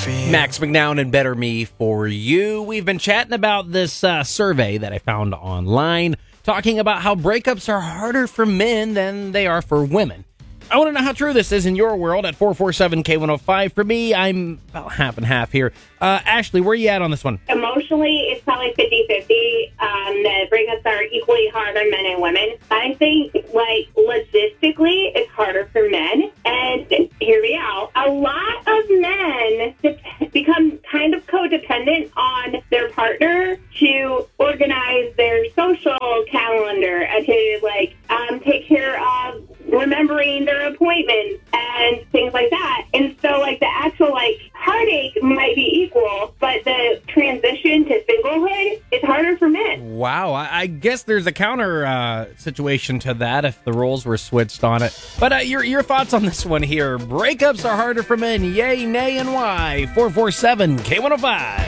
Max McNown and Better Me for You. We've been chatting about this survey that I found online, talking about how breakups are harder for men than they are for women. I want to know how true this is in your world at 447-K105. For me, I'm about half and half here. Ashley, where are you at on this one? Emotionally, it's probably 50-50. The breakups are equally hard on men and women. I think, logistically, it's harder for men. And hear me out. A lot of men become kind of codependent on their partner to organize their social calendar and to, take care of remembering their appointments and things like that. And so, the actual, heartache might be equal, but the transition to singlehood is harder for men. Wow, I guess there's a counter situation to that if the roles were switched on it. But your thoughts on this one here. Breakups are harder for men. Yay, nay, and why? 447-K105.